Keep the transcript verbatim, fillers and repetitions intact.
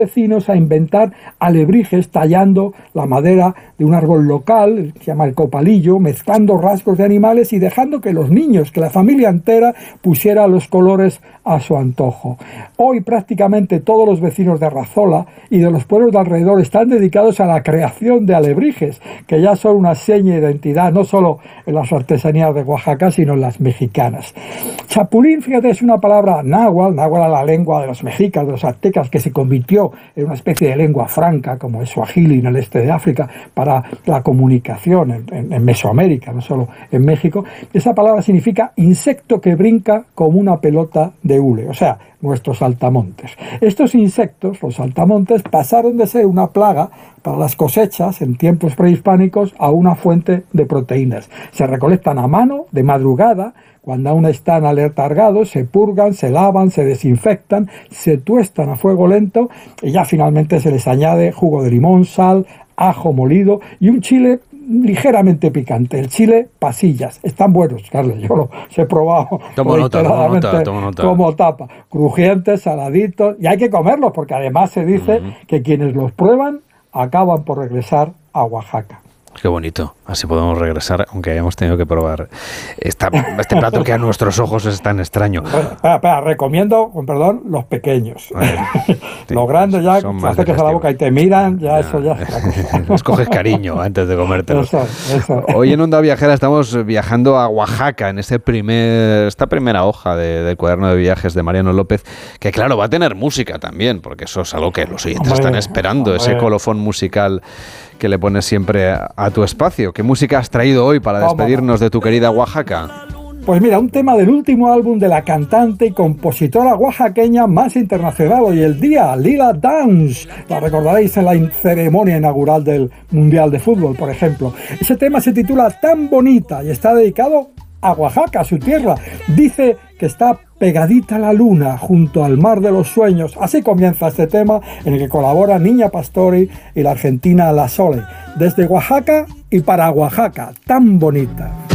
vecinos a inventar alebrijes tallando la madera de un árbol local, que se llama el copalillo, mezclando rasgos de animales y dejando que los niños, que la familia entera, pusiera los colores a su antojo. Hoy prácticamente todos los vecinos de Arrazola y de los pueblos de alrededor están dedicados a la creación de alebrijes, que ya son una seña de identidad, no solo en las artesanías de Oaxaca, sino en las mexicanas. Chapulín, fíjate, es una palabra náhuatl, náhuatl era la lengua de los mexicas, de los aztecas, que se convirtió en una especie de lengua franca, como el suajili en el este de África, para la comunicación en, en, en Mesoamérica, no solo en México. Esa palabra significa insecto que brinca como una pelota de hule, o sea, nuestros saltamontes. Estos insectos, los saltamontes, pasaron de ser una plaga para las cosechas en tiempos prehispánicos a una fuente de proteínas. Se recolectan a mano, de madrugada, cuando aún están aletargados, se purgan, se lavan, se desinfectan, se tuestan a fuego lento y ya finalmente se les añade jugo de limón, sal, ajo molido y un chile ligeramente picante, el chile pasillas. Están buenos, Carlos, yo los he probado tomo nota, tomo nota, tomo nota. Como tapa, crujientes, saladitos, y hay que comerlos porque además se dice uh-huh. que quienes los prueban acaban por regresar a Oaxaca. Qué bonito, así podemos regresar, aunque hayamos tenido que probar esta, este plato que a nuestros ojos es tan extraño. Bueno, espera, espera, recomiendo, con perdón, los pequeños. Ver, sí, los grandes ya, te acercas a la boca y te miran, ya, ya eso ya... Les coges cariño antes de comértelos. Eso, eso. Hoy en Onda Viajera estamos viajando a Oaxaca, en este primer, esta primera hoja de, del cuaderno de viajes de Mariano López, que claro, va a tener música también, porque eso es algo que los oyentes hombre, están esperando, hombre. Ese colofón musical que le pones siempre a, a tu espacio. ¿Qué música has traído hoy para despedirnos de tu querida Oaxaca? Pues mira, un tema del último álbum de la cantante y compositora oaxaqueña más internacional hoy el día, Lila Downs. La recordaréis en la ceremonia inaugural del Mundial de Fútbol, por ejemplo. Ese tema se titula Tan Bonita y está dedicado a Oaxaca, su tierra. Dice que está pegadita a la luna junto al mar de los sueños. Así comienza este tema en el que colabora Niña Pastori y la argentina La Sole. Desde Oaxaca y para Oaxaca, Tan Bonita.